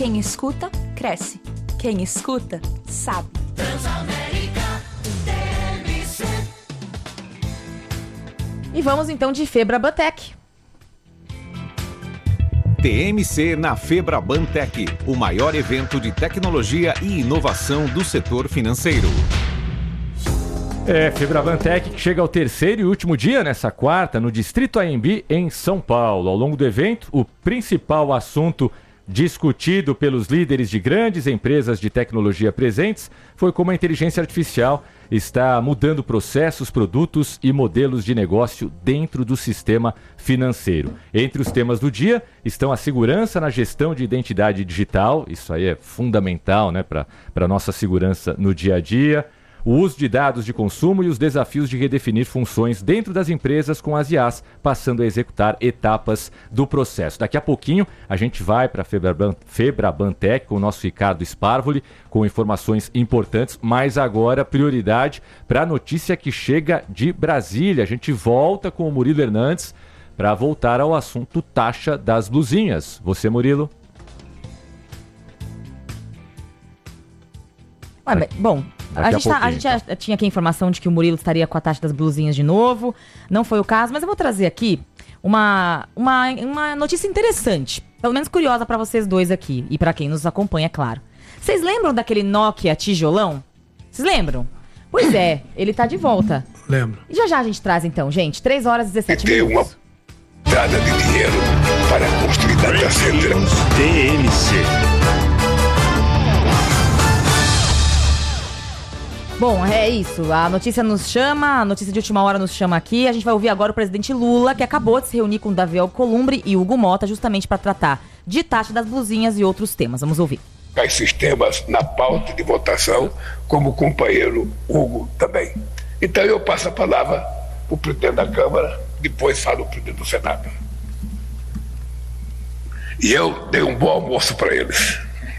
Quem escuta, cresce. Quem escuta, sabe. Transamérica TMC. E vamos então de Febraban-Tech. TMC na Febraban-Tech, o maior evento de tecnologia e inovação do setor financeiro. Febraban-Tech que chega ao terceiro e último dia nessa quarta no Distrito AMB em São Paulo. Ao longo do evento, o principal assunto discutido pelos líderes de grandes empresas de tecnologia presentes foi como a inteligência artificial está mudando processos, produtos e modelos de negócio dentro do sistema financeiro. Entre os temas do dia estão a segurança na gestão de identidade digital, isso aí é fundamental, né, para a nossa segurança no dia a dia, o uso de dados de consumo e os desafios de redefinir funções dentro das empresas com as IAs, passando a executar etapas do processo. Daqui a pouquinho a gente vai para a Febraban-Tech com o nosso Ricardo Sparvoli, com informações importantes, mas agora prioridade para a notícia que chega de Brasília. A gente volta com o Murilo Hernandes para voltar ao assunto taxa das blusinhas. Você, Murilo? Bom, a gente já tinha aqui a informação de que o Murilo estaria com a taxa das blusinhas de novo. Não foi o caso, mas eu vou trazer aqui uma notícia interessante, pelo menos curiosa para vocês dois aqui e para quem nos acompanha, é claro. Vocês lembram daquele Nokia tijolão? Vocês lembram? Pois é, ele tá de volta. Lembro. E já a gente traz então, gente, 3 horas e 17 minutos. Uma dada de dinheiro para construir data center. TMC. Bom, é isso. A notícia de última hora nos chama aqui. A gente vai ouvir agora o presidente Lula, que acabou de se reunir com Davi Alcolumbre e Hugo Mota, justamente para tratar de taxa das blusinhas e outros temas. Vamos ouvir. Esses temas na pauta de votação, como o companheiro Hugo também. Então eu passo a palavra para o presidente da Câmara, depois falo o presidente do Senado. E eu dei um bom almoço para eles.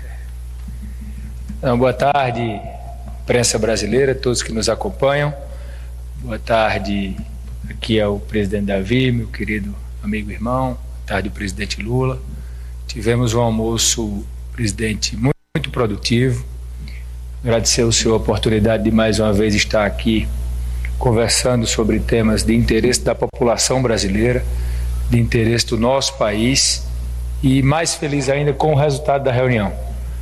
Boa tarde, imprensa brasileira, todos que nos acompanham. Boa tarde aqui ao presidente Davi, meu querido amigo e irmão. Boa tarde, o presidente Lula. Tivemos um almoço, presidente, muito produtivo. Agradecer ao senhor a oportunidade de mais uma vez estar aqui conversando sobre temas de interesse da população brasileira, de interesse do nosso país, e mais feliz ainda com o resultado da reunião.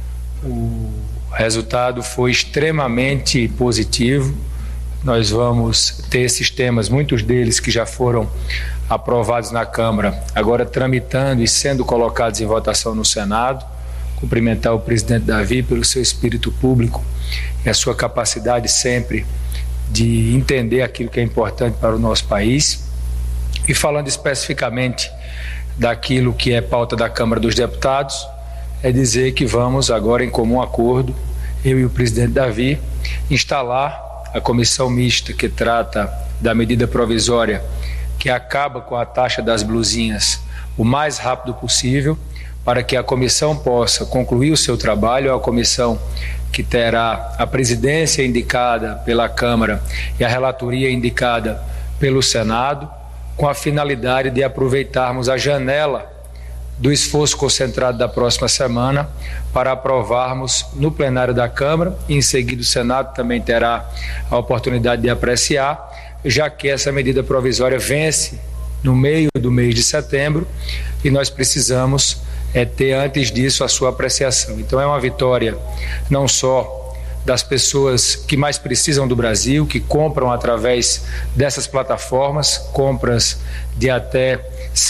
O resultado foi extremamente positivo. Nós vamos ter esses temas, muitos deles que já foram aprovados na Câmara, agora tramitando e sendo colocados em votação no Senado. Cumprimentar o presidente Davi pelo seu espírito público e a sua capacidade sempre de entender aquilo que é importante para o nosso país. E falando especificamente daquilo que é pauta da Câmara dos Deputados, é dizer que vamos agora, em comum acordo, eu e o presidente Davi, instalar a comissão mista que trata da medida provisória que acaba com a taxa das blusinhas o mais rápido possível, para que a comissão possa concluir o seu trabalho. É a comissão que terá a presidência indicada pela Câmara e a relatoria indicada pelo Senado, com a finalidade de aproveitarmos a janela do esforço concentrado da próxima semana para aprovarmos no plenário da Câmara, e em seguida o Senado também terá a oportunidade de apreciar, já que essa medida provisória vence no meio do mês de setembro e nós precisamos ter antes disso a sua apreciação. Então é uma vitória não só das pessoas que mais precisam do Brasil, que compram através dessas plataformas, compras de até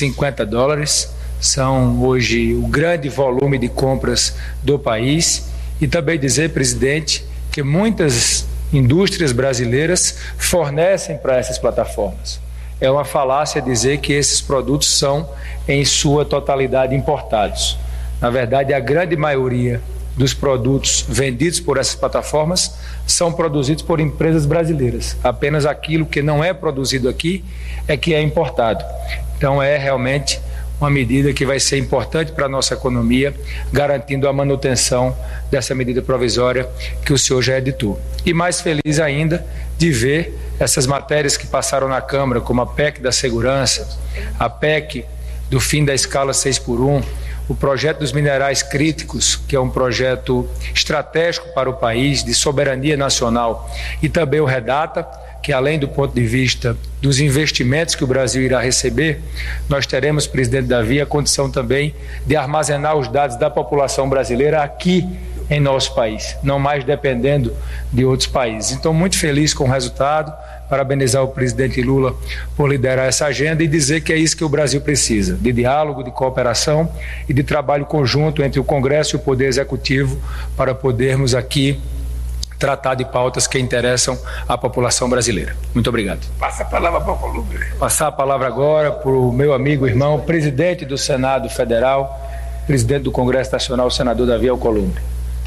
$50, são hoje o grande volume de compras do país, e também dizer, presidente, que muitas indústrias brasileiras fornecem para essas plataformas. É uma falácia dizer que esses produtos são, em sua totalidade, importados. Na verdade, a grande maioria dos produtos vendidos por essas plataformas são produzidos por empresas brasileiras. Apenas aquilo que não é produzido aqui é que é importado. Então, é realmente uma medida que vai ser importante para a nossa economia, garantindo a manutenção dessa medida provisória que o senhor já editou. E mais feliz ainda de ver essas matérias que passaram na Câmara, como a PEC da segurança, a PEC do fim da escala 6x1, o projeto dos minerais críticos, que é um projeto estratégico para o país, de soberania nacional, e também o REDATA, que além do ponto de vista dos investimentos que o Brasil irá receber, nós teremos, presidente Davi, a condição também de armazenar os dados da população brasileira aqui em nosso país, não mais dependendo de outros países. Então, muito feliz com o resultado, parabenizar o presidente Lula por liderar essa agenda e dizer que é isso que o Brasil precisa, de diálogo, de cooperação e de trabalho conjunto entre o Congresso e o Poder Executivo para podermos aqui tratar de pautas que interessam à população brasileira. Muito obrigado. Passa a palavra para o Columbre. Passar a palavra agora para o meu amigo, irmão, presidente do Senado Federal, presidente do Congresso Nacional, senador Davi Alcolumbre.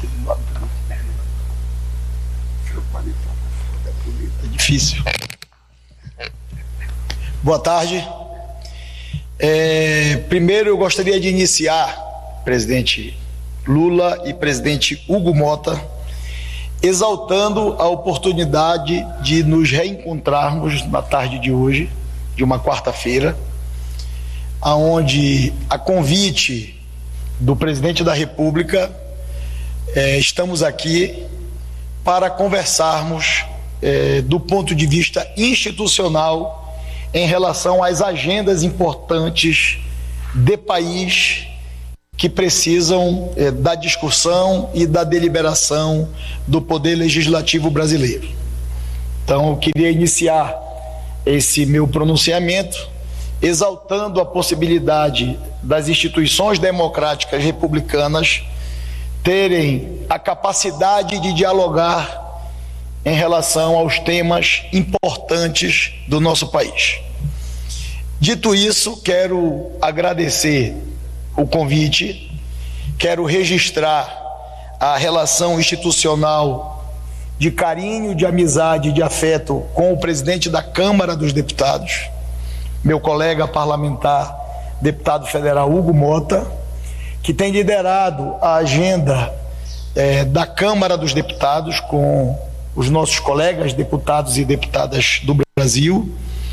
É difícil. Boa tarde. Primeiro eu gostaria de iniciar, presidente Lula e presidente Hugo Mota, exaltando a oportunidade de nos reencontrarmos na tarde de hoje, de uma quarta-feira, aonde, a convite do presidente da República, estamos aqui para conversarmos do ponto de vista institucional em relação às agendas importantes de país que precisam da discussão e da deliberação do Poder Legislativo brasileiro. Então, eu queria iniciar esse meu pronunciamento exaltando a possibilidade das instituições democráticas republicanas terem a capacidade de dialogar em relação aos temas importantes do nosso país. Dito isso, quero agradecer o convite, quero registrar a relação institucional de carinho, de amizade, de afeto com o presidente da Câmara dos Deputados, meu colega parlamentar, deputado federal Hugo Mota, que tem liderado a agenda da Câmara dos Deputados com os nossos colegas deputados e deputadas do Brasil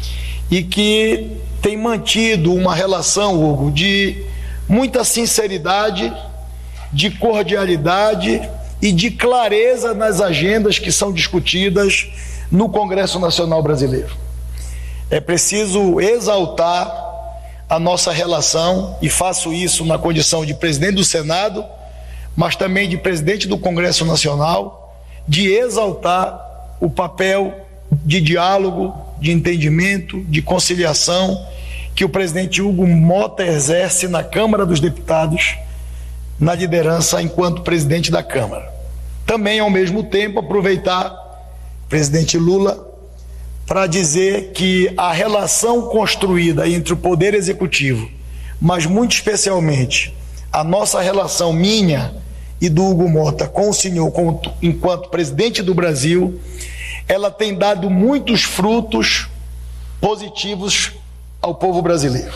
e que tem mantido uma relação, Hugo, de muita sinceridade, de cordialidade e de clareza nas agendas que são discutidas no Congresso Nacional Brasileiro. É preciso exaltar a nossa relação, e faço isso na condição de presidente do Senado, mas também de presidente do Congresso Nacional, de exaltar o papel de diálogo, de entendimento, de conciliação que o presidente Hugo Mota exerce na Câmara dos Deputados, na liderança enquanto presidente da Câmara. Também, ao mesmo tempo, aproveitar, presidente Lula, para dizer que a relação construída entre o Poder Executivo, mas muito especialmente a nossa relação minha e do Hugo Mota com o senhor enquanto presidente do Brasil, ela tem dado muitos frutos positivos ao povo brasileiro.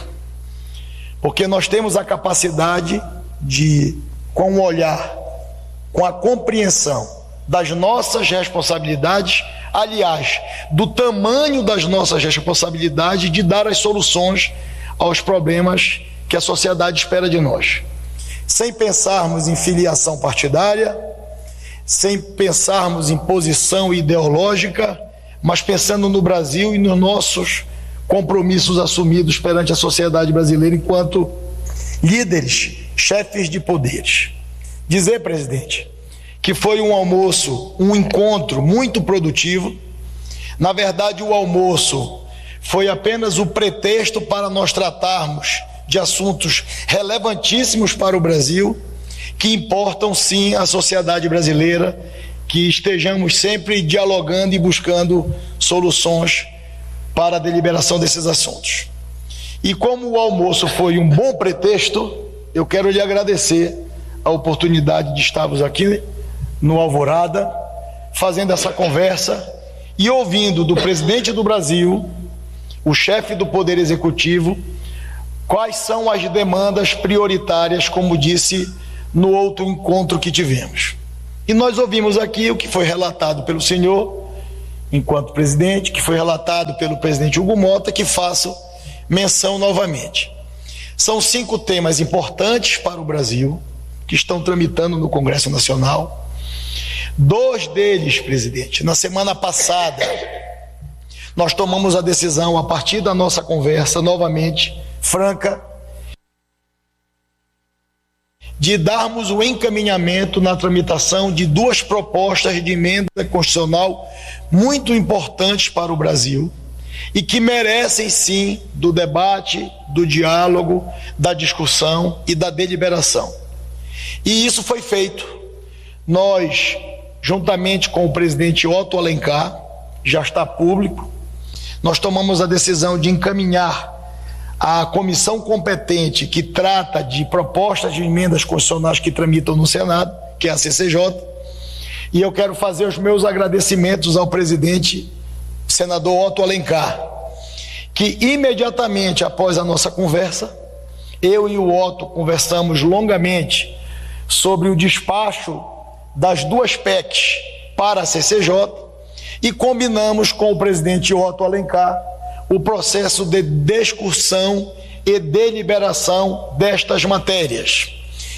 Porque nós temos a capacidade de, com o olhar, com a compreensão das nossas responsabilidades, aliás, do tamanho das nossas responsabilidades, de dar as soluções aos problemas que a sociedade espera de nós. Sem pensarmos em filiação partidária, sem pensarmos em posição ideológica, mas pensando no Brasil e nos nossos compromissos assumidos perante a sociedade brasileira enquanto líderes, chefes de poderes. Dizer, presidente, que foi um almoço, um encontro muito produtivo. Na verdade, o almoço foi apenas o pretexto para nós tratarmos de assuntos relevantíssimos para o Brasil, que importam sim à sociedade brasileira, que estejamos sempre dialogando e buscando soluções para a deliberação desses assuntos. E como o almoço foi um bom pretexto, eu quero lhe agradecer a oportunidade de estarmos aqui no Alvorada, fazendo essa conversa e ouvindo do presidente do Brasil, o chefe do Poder Executivo, quais são as demandas prioritárias, como disse no outro encontro que tivemos. E nós ouvimos aqui o que foi relatado pelo senhor, enquanto presidente, que foi relatado pelo presidente Hugo Mota, que faço menção novamente. São 5 temas importantes para o Brasil que estão tramitando no Congresso Nacional. 2 deles, presidente, na semana passada, nós tomamos a decisão, a partir da nossa conversa, novamente, franca, de darmos o encaminhamento na tramitação de 2 propostas de emenda constitucional muito importantes para o Brasil e que merecem, sim, do debate, do diálogo, da discussão e da deliberação. E isso foi feito. Nós, juntamente com o presidente Otto Alencar, já está público, nós tomamos a decisão de encaminhar à comissão competente que trata de propostas de emendas constitucionais que tramitam no Senado, que é a CCJ, e eu quero fazer os meus agradecimentos ao presidente, senador Otto Alencar, que imediatamente após a nossa conversa, eu e o Otto conversamos longamente sobre o despacho das 2 PECs para a CCJ e combinamos com o presidente Otto Alencar o processo de discussão e deliberação destas matérias.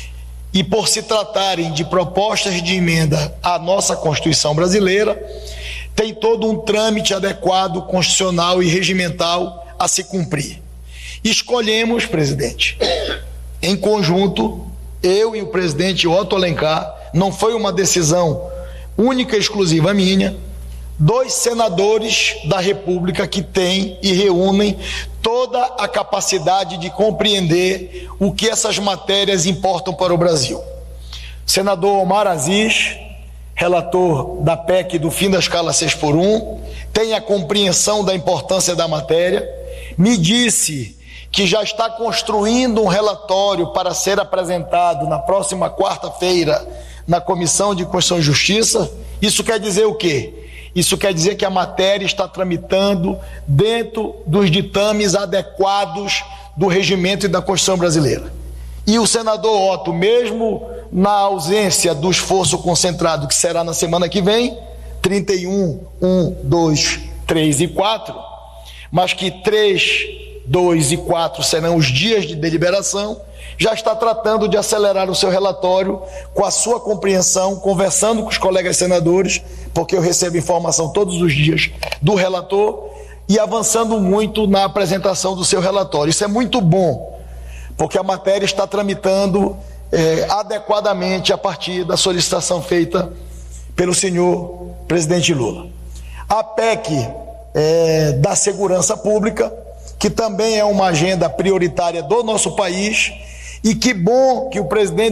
E por se tratarem de propostas de emenda à nossa Constituição brasileira, tem todo um trâmite adequado, constitucional e regimental a se cumprir. Escolhemos, presidente, em conjunto, eu e o presidente Otto Alencar, não foi uma decisão única e exclusiva minha, 2 senadores da República que têm e reúnem toda a capacidade de compreender o que essas matérias importam para o Brasil. Senador Omar Aziz, relator da PEC do fim da escala 6x1, tem a compreensão da importância da matéria, me disse que já está construindo um relatório para ser apresentado na próxima quarta-feira na Comissão de Constituição e Justiça. Isso quer dizer o quê? Isso quer dizer que a matéria está tramitando dentro dos ditames adequados do regimento e da Constituição brasileira. E o senador Otto, mesmo na ausência do esforço concentrado, que será na semana que vem, 31, 1, 2, 3 e 4, mas que 3, 2 e 4 serão os dias de deliberação, já está tratando de acelerar o seu relatório com a sua compreensão, conversando com os colegas senadores, porque eu recebo informação todos os dias do relator, e avançando muito na apresentação do seu relatório. Isso é muito bom, porque a matéria está tramitando adequadamente a partir da solicitação feita pelo senhor presidente Lula. A PEC da segurança pública, que também é uma agenda prioritária do nosso país, e que bom que o presidente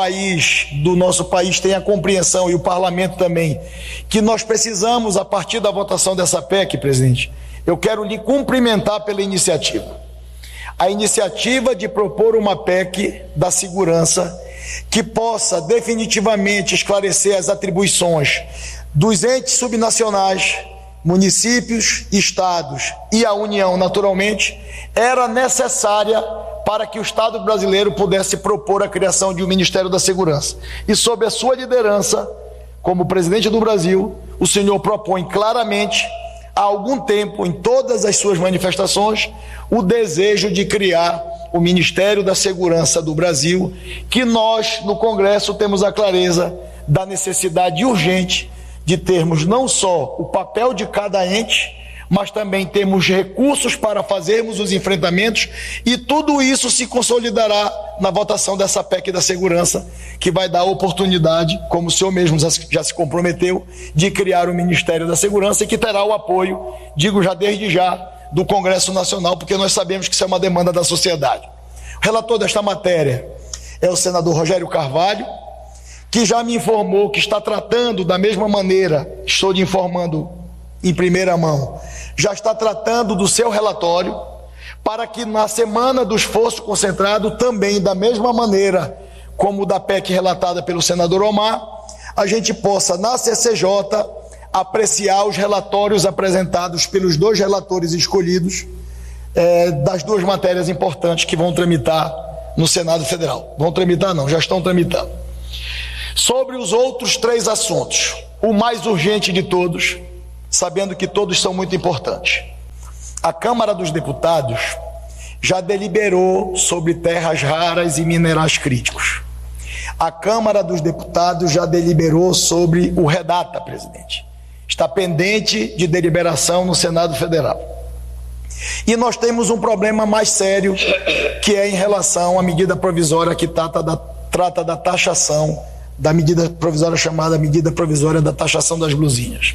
do nosso país tenha compreensão, e o parlamento também, que nós precisamos, a partir da votação dessa PEC, presidente, eu quero lhe cumprimentar pela iniciativa. A iniciativa de propor uma PEC da segurança que possa definitivamente esclarecer as atribuições dos entes subnacionais, municípios, estados e a União, naturalmente, era necessária para que o Estado brasileiro pudesse propor a criação de um Ministério da Segurança. E sob a sua liderança, como presidente do Brasil, o senhor propõe claramente, há algum tempo, em todas as suas manifestações, o desejo de criar o Ministério da Segurança do Brasil, que nós, no Congresso, temos a clareza da necessidade urgente de termos não só o papel de cada ente, mas também temos recursos para fazermos os enfrentamentos, e tudo isso se consolidará na votação dessa PEC da segurança, que vai dar oportunidade, como o senhor mesmo já se comprometeu, de criar o Ministério da Segurança, e que terá o apoio, digo já desde já, do Congresso Nacional, porque nós sabemos que isso é uma demanda da sociedade. O relator desta matéria é o senador Rogério Carvalho, que já me informou que está tratando da mesma maneira, estou lhe informando em primeira mão, já está tratando do seu relatório, para que na semana do esforço concentrado, também da mesma maneira como o da PEC relatada pelo senador Omar, a gente possa na CCJ apreciar os relatórios apresentados pelos 2 relatores escolhidos das 2 matérias importantes que vão tramitar no Senado Federal. Vão tramitar não, já estão tramitando. Sobre os outros 3 assuntos, o mais urgente de todos, sabendo que todos são muito importantes. A Câmara dos Deputados já deliberou sobre terras raras e minerais críticos. A Câmara dos Deputados já deliberou sobre o REDATA, presidente. Está pendente de deliberação no Senado Federal. E nós temos um problema mais sério, que é em relação à medida provisória que trata da taxação, da medida provisória chamada medida provisória da taxação das blusinhas.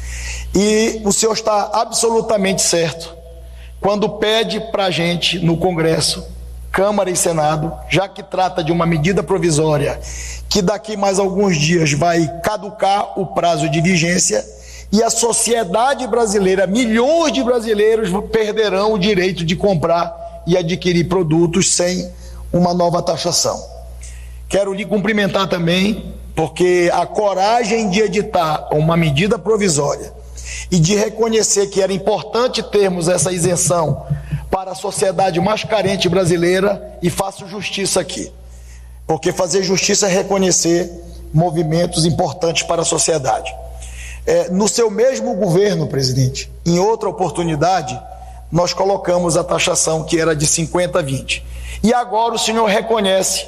E o senhor está absolutamente certo quando pede para a gente no Congresso, Câmara e Senado, já que trata de uma medida provisória que daqui mais alguns dias vai caducar o prazo de vigência e a sociedade brasileira, milhões de brasileiros perderão o direito de comprar e adquirir produtos sem uma nova taxação. Quero lhe cumprimentar também, porque a coragem de editar uma medida provisória e de reconhecer que era importante termos essa isenção para a sociedade mais carente brasileira, e faço justiça aqui, porque fazer justiça é reconhecer movimentos importantes para a sociedade. No seu mesmo governo, presidente, em outra oportunidade, nós colocamos a taxação que era de 50 a 20. E agora o senhor reconhece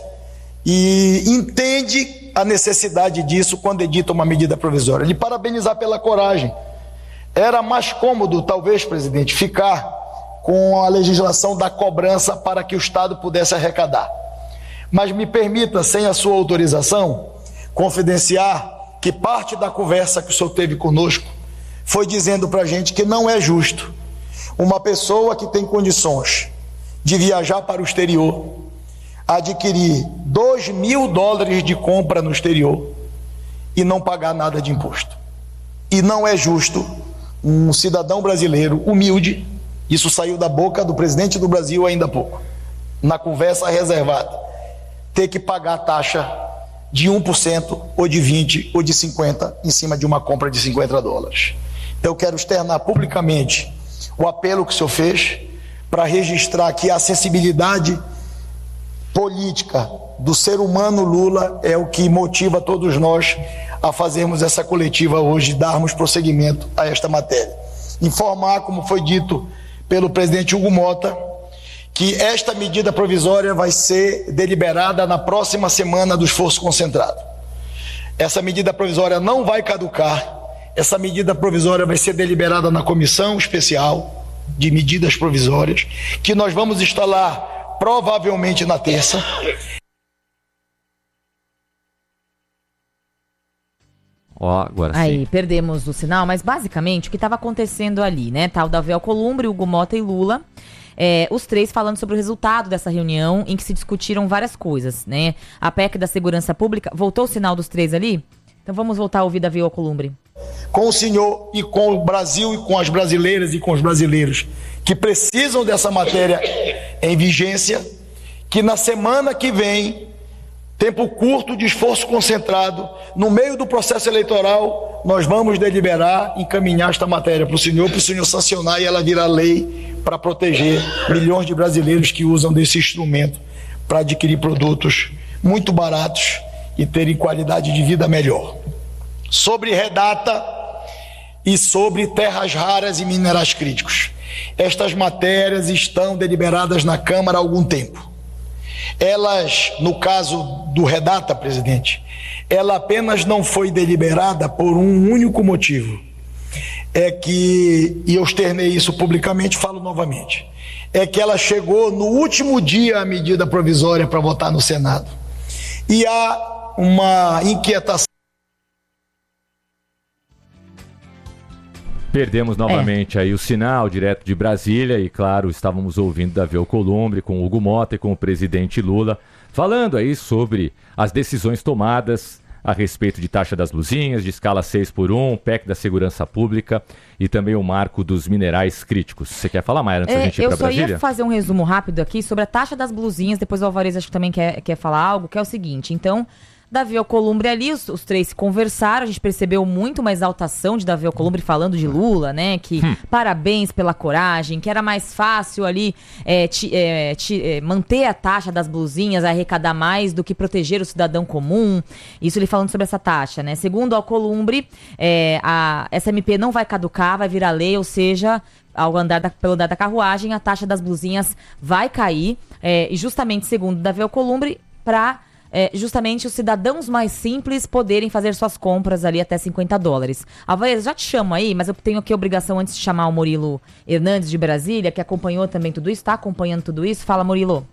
e entende a necessidade disso quando edita uma medida provisória. Lhe parabenizar pela coragem. Era mais cômodo, talvez, presidente, ficar com a legislação da cobrança para que o Estado pudesse arrecadar. Mas me permita, sem a sua autorização, confidenciar que parte da conversa que o senhor teve conosco foi dizendo para a gente que não é justo uma pessoa que tem condições de viajar para o exterior, adquirir $2.000 de compra no exterior e não pagar nada de imposto. E não é justo um cidadão brasileiro humilde, isso saiu da boca do presidente do Brasil ainda há pouco, na conversa reservada, ter que pagar a taxa de 1%, ou de 20%, ou de 50% em cima de uma compra de $50. Então eu quero externar publicamente o apelo que o senhor fez para registrar que a sensibilidade política do ser humano Lula é o que motiva todos nós a fazermos essa coletiva hoje, darmos prosseguimento a esta matéria. Informar, como foi dito pelo presidente Hugo Mota, que esta medida provisória vai ser deliberada na próxima semana do esforço concentrado. Essa medida provisória não vai caducar, essa medida provisória vai ser deliberada na comissão especial de medidas provisórias, que nós vamos instalar provavelmente na terça. Agora aí, sim. Perdemos o sinal, mas basicamente o que estava acontecendo ali, né? Tá o Davi Alcolumbre, Hugo Mota e Lula, os três falando sobre o resultado dessa reunião em que se discutiram várias coisas, né? A PEC da Segurança Pública, voltou o sinal dos três ali? Então vamos voltar a ouvir Davi Alcolumbre. Com o senhor e com o Brasil e com as brasileiras e com os brasileiros que precisam dessa matéria em vigência, que na semana que vem, tempo curto de esforço concentrado, no meio do processo eleitoral, nós vamos deliberar, encaminhar esta matéria para o senhor sancionar e ela virar lei para proteger milhões de brasileiros que usam desse instrumento para adquirir produtos muito baratos e terem qualidade de vida melhor. Sobre REDATA e sobre terras raras e minerais críticos. Estas matérias estão deliberadas na Câmara há algum tempo. Elas, no caso do REDATA, presidente, ela apenas não foi deliberada por um único motivo. É que, e eu externei isso publicamente, falo novamente, é que ela chegou no último dia a medida provisória para votar no Senado. E há uma inquietação. Perdemos novamente aí o sinal direto de Brasília e, claro, estávamos ouvindo Davi Alcolumbre com o Hugo Mota e com o presidente Lula, falando aí sobre as decisões tomadas a respeito de taxa das blusinhas, de escala 6x1, PEC da Segurança Pública e também o marco dos minerais críticos. Você quer falar, Mayra, antes da gente ir para Brasília? Eu só ia fazer um resumo rápido aqui sobre a taxa das blusinhas, depois o Alvarez acho que também quer falar algo, que é o seguinte, então... Davi Alcolumbre ali, os três conversaram, a gente percebeu muito uma exaltação de Davi Alcolumbre falando de Lula, né, que parabéns pela coragem, que era mais fácil ali manter a taxa das blusinhas, arrecadar mais do que proteger o cidadão comum, isso ele falando sobre essa taxa, né. Segundo Alcolumbre, essa MP não vai caducar, vai virar lei, ou seja, pelo andar da carruagem, a taxa das blusinhas vai cair, e justamente segundo Davi Alcolumbre, para justamente os cidadãos mais simples poderem fazer suas compras ali até $50. Alvarez, já te chamo aí, mas eu tenho aqui a obrigação antes de chamar o Murilo Hernandes de Brasília, que acompanhou também tudo isso, está acompanhando tudo isso. Fala, Murilo.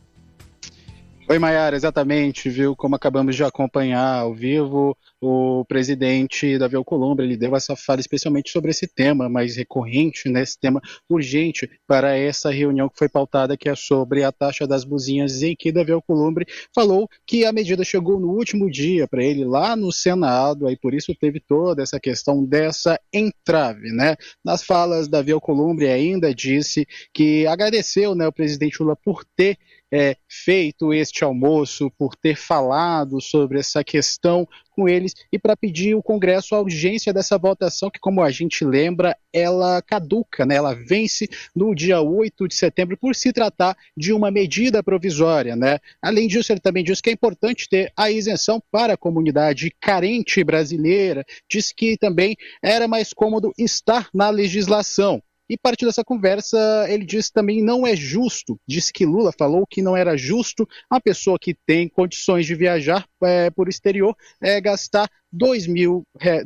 Oi, Maiara, exatamente, viu, como acabamos de acompanhar ao vivo, o presidente Davi Alcolumbre, ele deu essa fala especialmente sobre esse tema mais recorrente, né, esse tema urgente para essa reunião que foi pautada, que é sobre a taxa das blusinhas, em que Davi Alcolumbre falou que a medida chegou no último dia para ele lá no Senado, aí por isso teve toda essa questão dessa entrave, né. Nas falas, Davi Alcolumbre ainda disse que agradeceu, né, o presidente Lula por ter feito este almoço, por ter falado sobre essa questão com eles e para pedir ao Congresso a urgência dessa votação que, como a gente lembra, ela caduca, né? Ela vence no dia 8 de setembro por se tratar de uma medida provisória, né? Além disso, ele também disse que é importante ter a isenção para a comunidade carente brasileira, diz que também era mais cômodo estar na legislação. E parte dessa conversa, ele disse também não é justo, disse que Lula falou que não era justo uma pessoa que tem condições de viajar por exterior gastar $2 mil,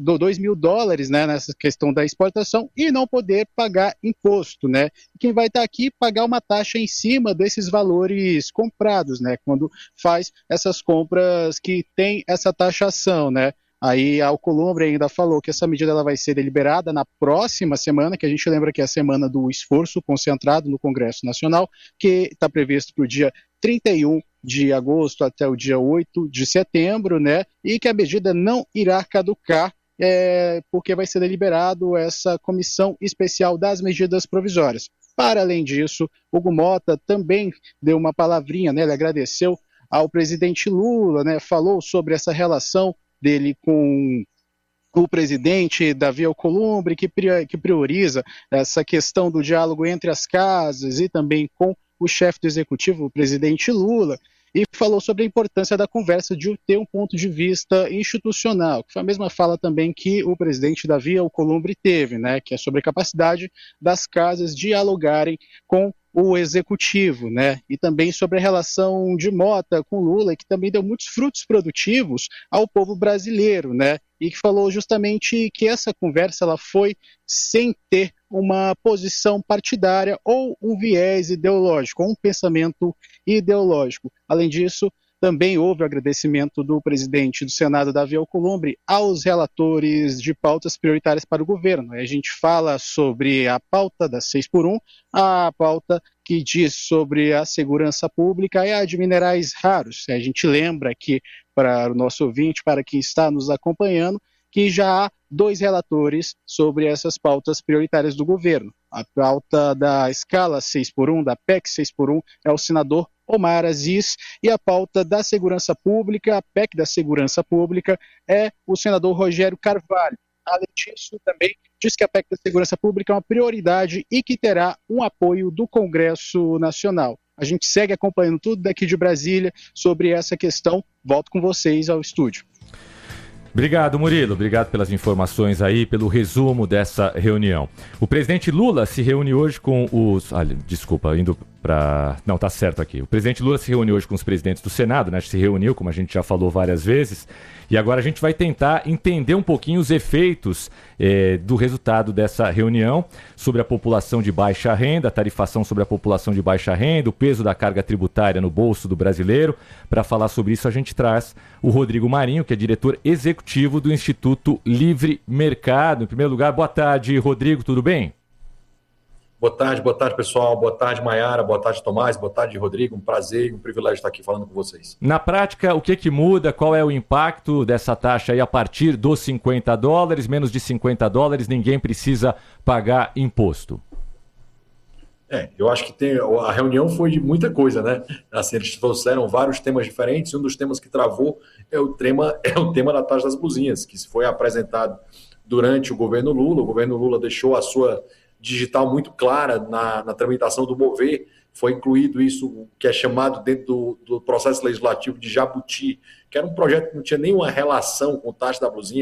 né, nessa questão da exportação e não poder pagar imposto, né? Quem vai estar aqui pagar uma taxa em cima desses valores comprados, né, quando faz essas compras que tem essa taxação, né? Aí a Alcolumbre ainda falou que essa medida ela vai ser deliberada na próxima semana, que a gente lembra que é a semana do esforço concentrado no Congresso Nacional, que está previsto para o dia 31 de agosto até o dia 8 de setembro, né? E que a medida não irá caducar, porque vai ser deliberado essa comissão especial das medidas provisórias. Para além disso, Hugo Mota também deu uma palavrinha, né? Ele agradeceu ao presidente Lula, né? Falou sobre essa relação dele com o presidente Davi Alcolumbre, que prioriza essa questão do diálogo entre as casas e também com o chefe do executivo, o presidente Lula, e falou sobre a importância da conversa de ter um ponto de vista institucional, que foi a mesma fala também que o presidente Davi Alcolumbre teve, né, que é sobre a capacidade das casas dialogarem com o executivo, né? E também sobre a relação de Mota com Lula, que também deu muitos frutos produtivos ao povo brasileiro, né? E que falou justamente que essa conversa ela foi sem ter uma posição partidária ou um viés ideológico, ou um pensamento ideológico. Além disso, também houve o agradecimento do presidente do Senado, Davi Alcolumbre, aos relatores de pautas prioritárias para o governo. A gente fala sobre a pauta da 6x1, a pauta que diz sobre a segurança pública e a de minerais raros. A gente lembra que, para o nosso ouvinte, para quem está nos acompanhando, que já há 2 relatores sobre essas pautas prioritárias do governo. A pauta da escala 6x1, da PEC 6x1, é o senador Omar Aziz, e a pauta da segurança pública, a PEC da segurança pública, é o senador Rogério Carvalho. Além disso, também diz que a PEC da segurança pública é uma prioridade e que terá um apoio do Congresso Nacional. A gente segue acompanhando tudo daqui de Brasília sobre essa questão. Volto com vocês ao estúdio. Obrigado, Murilo. Obrigado pelas informações aí, pelo resumo dessa reunião. O presidente Lula se reúne hoje com os... indo para... Não, tá certo aqui. O presidente Lula se reúne hoje com os presidentes do Senado, né? Se reuniu, como a gente já falou várias vezes. E agora a gente vai tentar entender um pouquinho os efeitos do resultado dessa reunião sobre a população de baixa renda, a tarifação sobre a população de baixa renda, o peso da carga tributária no bolso do brasileiro. Para falar sobre isso, a gente traz o Rodrigo Marinho, que é diretor executivo do Instituto Livre Mercado. Em primeiro lugar, boa tarde, Rodrigo, tudo bem? Boa tarde, pessoal. Boa tarde, Maiara. Boa tarde, Tomás. Boa tarde, Rodrigo. Um prazer e um privilégio estar aqui falando com vocês. Na prática, o que muda? Qual é o impacto dessa taxa aí a partir dos $50? Menos de $50, ninguém precisa pagar imposto. Eu acho que a reunião foi de muita coisa, né? Assim, eles trouxeram vários temas diferentes. Um dos temas que travou é o tema da taxa das blusinhas, que foi apresentado durante o governo Lula. O governo Lula deixou a sua digital muito clara na tramitação do Mover, foi incluído isso que é chamado dentro do processo legislativo de Jabuti, que era um projeto que não tinha nenhuma relação com taxa da blusinha,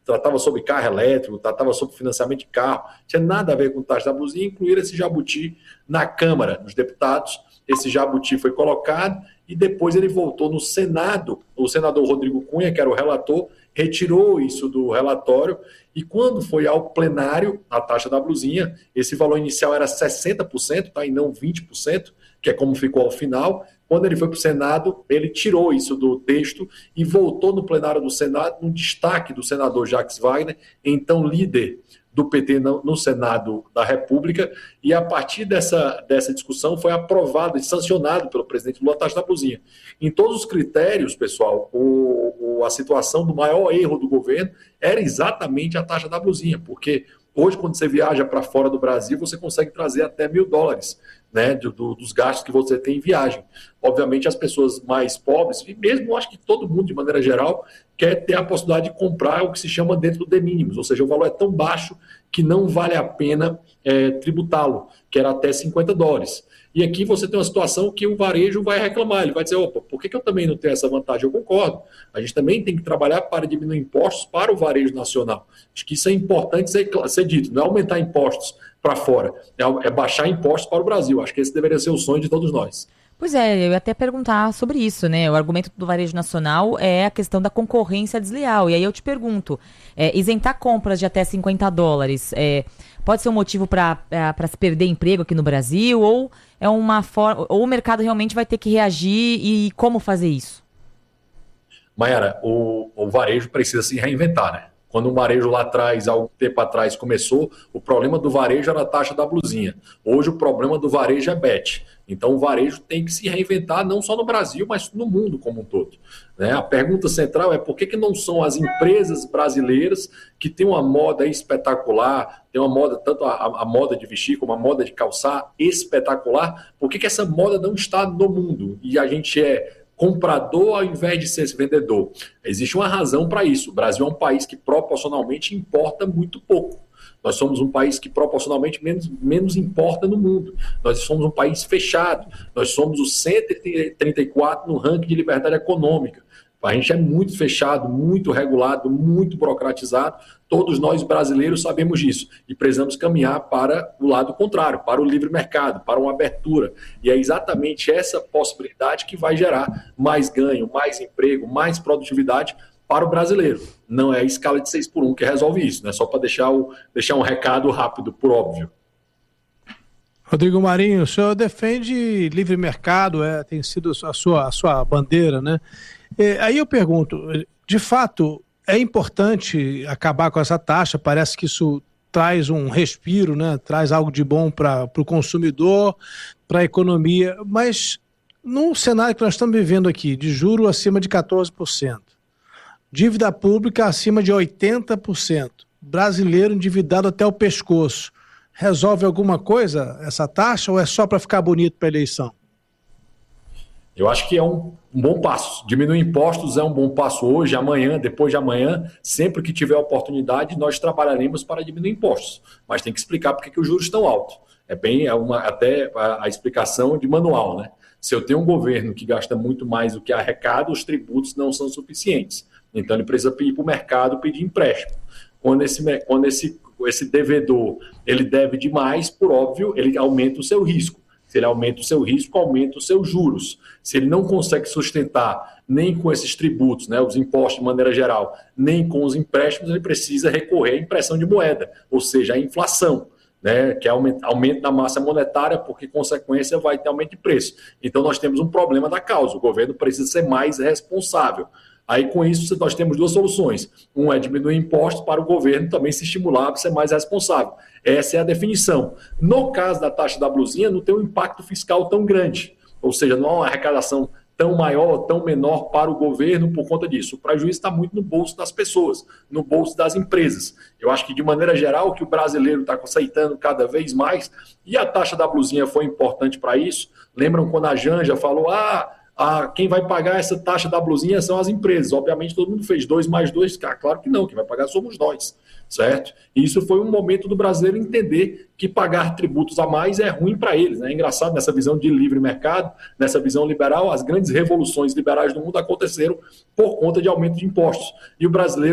tratava sobre carro elétrico, tratava sobre financiamento de carro, não tinha nada a ver com taxa da blusinha, incluir esse jabuti na Câmara dos Deputados. Esse jabuti foi colocado e depois ele voltou no Senado. O senador Rodrigo Cunha, que era o relator, retirou isso do relatório e quando foi ao plenário, a taxa da blusinha, esse valor inicial era 60%, tá? E não 20%, que é como ficou ao final. Quando ele foi para o Senado, ele tirou isso do texto e voltou no plenário do Senado, num destaque do senador Jacques Wagner, então líder do PT no Senado da República, e a partir dessa discussão foi aprovado e sancionado pelo presidente Lula a taxa da blusinha. Em todos os critérios, pessoal, a situação do maior erro do governo era exatamente a taxa da blusinha, porque hoje, quando você viaja para fora do Brasil, você consegue trazer até $1.000, né, dos gastos que você tem em viagem. Obviamente, as pessoas mais pobres, e mesmo acho que todo mundo, de maneira geral, quer ter a possibilidade de comprar o que se chama dentro do de minimis, ou seja, o valor é tão baixo que não vale a pena tributá-lo, que era até $50. E aqui você tem uma situação que o varejo vai reclamar, ele vai dizer, opa, por que eu também não tenho essa vantagem? Eu concordo, a gente também tem que trabalhar para diminuir impostos para o varejo nacional. Acho que isso é importante ser dito, não é aumentar impostos para fora, é baixar impostos para o Brasil. Acho que esse deveria ser o sonho de todos nós. Pois é, eu ia até perguntar sobre isso, né? O argumento do varejo nacional é a questão da concorrência desleal. E aí eu te pergunto, isentar compras de até $50 pode ser um motivo para se perder emprego aqui no Brasil? Ou é uma forma, ou o mercado realmente vai ter que reagir e como fazer isso? Maiara, o varejo precisa se reinventar, né? Quando o varejo lá atrás, há algum tempo atrás, começou, o problema do varejo era a taxa da blusinha. Hoje o problema do varejo é BET. Então o varejo tem que se reinventar não só no Brasil, mas no mundo como um todo. Né? A pergunta central é por que não são as empresas brasileiras que têm uma moda espetacular, tem uma moda, tanto a moda de vestir como a moda de calçar espetacular, por que essa moda não está no mundo? E a gente é comprador ao invés de ser vendedor. Existe uma razão para isso. O Brasil é um país que proporcionalmente importa muito pouco. Nós somos um país que proporcionalmente menos importa no mundo. Nós somos um país fechado. Nós somos o 134 no ranking de liberdade econômica. A gente é muito fechado, muito regulado, muito burocratizado. Todos nós brasileiros sabemos disso e precisamos caminhar para o lado contrário, para o livre mercado, para uma abertura. E é exatamente essa possibilidade que vai gerar mais ganho, mais emprego, mais produtividade para o brasileiro. Não é a escala de 6x1 que resolve isso, né? Só para deixar um recado rápido, por óbvio. Rodrigo Marinho, o senhor defende livre mercado, tem sido a sua bandeira, né? Aí eu pergunto, de fato, é importante acabar com essa taxa? Parece que isso traz um respiro, né? Traz algo de bom para o consumidor, para a economia, mas no cenário que nós estamos vivendo aqui, de juro acima de 14%, dívida pública acima de 80%, brasileiro endividado até o pescoço, resolve alguma coisa essa taxa ou é só para ficar bonito para a eleição? Eu acho que é um bom passo. Diminuir impostos é um bom passo hoje, amanhã, depois de amanhã. Sempre que tiver oportunidade, nós trabalharemos para diminuir impostos. Mas tem que explicar por que os juros estão altos. Até a explicação de manual, né? Se eu tenho um governo que gasta muito mais do que arrecada, os tributos não são suficientes. Então ele precisa ir para o mercado pedir empréstimo. Quando esse devedor ele deve demais, por óbvio, ele aumenta o seu risco. Se ele aumenta o seu risco, aumenta os seus juros. Se ele não consegue sustentar nem com esses tributos, né, os impostos de maneira geral, nem com os empréstimos, ele precisa recorrer à impressão de moeda, ou seja, à inflação, né, que é aumento da massa monetária, porque, consequência, vai ter aumento de preço. Então, nós temos um problema da causa. O governo precisa ser mais responsável. Aí, com isso, nós temos duas soluções. Um é diminuir impostos para o governo também se estimular a ser mais responsável. Essa é a definição. No caso da taxa da blusinha, não tem um impacto fiscal tão grande. Ou seja, não há uma arrecadação tão maior ou tão menor para o governo por conta disso. O prejuízo está muito no bolso das pessoas, no bolso das empresas. Eu acho que, de maneira geral, o que o brasileiro está aceitando cada vez mais, e a taxa da blusinha foi importante para isso. Lembram quando a Janja falou, quem vai pagar essa taxa da blusinha são as empresas. Obviamente, todo mundo fez 2 mais 2. Claro que não, quem vai pagar somos nós, certo? E isso foi um momento do brasileiro entender que pagar tributos a mais é ruim para eles. Né? É engraçado, nessa visão de livre mercado, nessa visão liberal, as grandes revoluções liberais do mundo aconteceram por conta de aumento de impostos. E o brasileiro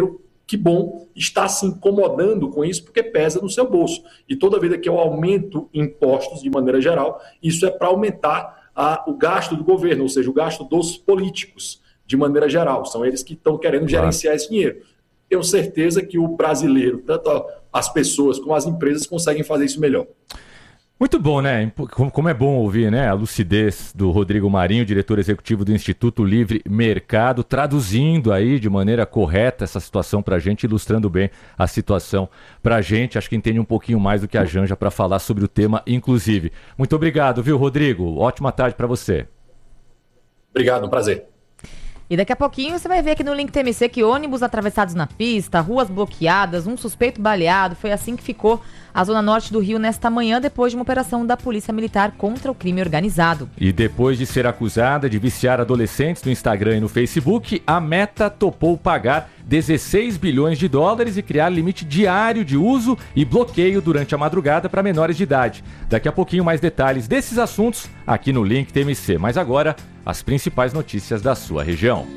que bom, está se incomodando com isso porque pesa no seu bolso. E toda vida que eu aumento impostos de maneira geral, isso é para aumentar o gasto do governo, ou seja, o gasto dos políticos de maneira geral. São eles que estão querendo gerenciar esse dinheiro. Tenho certeza que o brasileiro, tanto as pessoas como as empresas, conseguem fazer isso melhor. Muito bom, né? Como é bom ouvir, né? A lucidez do Rodrigo Marinho, diretor executivo do Instituto Livre Mercado, traduzindo aí de maneira correta essa situação pra gente, ilustrando bem a situação pra gente. Acho que entende um pouquinho mais do que a Janja para falar sobre o tema, inclusive. Muito obrigado, viu, Rodrigo? Ótima tarde para você. Obrigado, um prazer. E daqui a pouquinho você vai ver aqui no Link TMC que ônibus atravessados na pista, ruas bloqueadas, um suspeito baleado. Foi assim que ficou a zona norte do Rio nesta manhã, depois de uma operação da Polícia Militar contra o crime organizado. E depois de ser acusada de viciar adolescentes no Instagram e no Facebook, a Meta topou pagar 16 bilhões de dólares e criar limite diário de uso e bloqueio durante a madrugada para menores de idade. Daqui a pouquinho mais detalhes desses assuntos aqui no Link TMC. Mas agora, as principais notícias da sua região.